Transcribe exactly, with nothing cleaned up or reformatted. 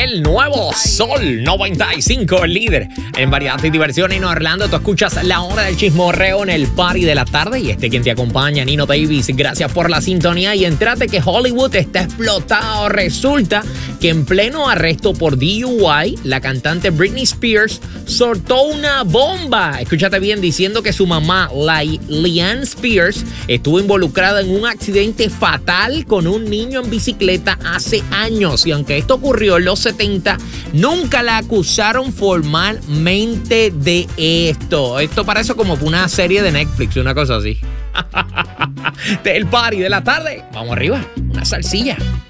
el nuevo Sol noventa y cinco, el líder en variedad y diversión en Orlando. Tú escuchas la hora del chismorreo en el party de la tarde y este quien te acompaña, Nino Davis. Gracias por la sintonía y entrate que Hollywood está explotado. Resulta que en pleno arresto por D U I, la cantante Britney Spears soltó una bomba. Escúchate bien, diciendo que su mamá, Liane Spears, estuvo involucrada en un accidente fatal con un niño en bicicleta hace años. Y aunque esto ocurrió en los setenta, nunca la acusaron formalmente de esto. Esto parece como una serie de Netflix, una cosa así. Del party de la tarde. Vamos arriba, una salsilla.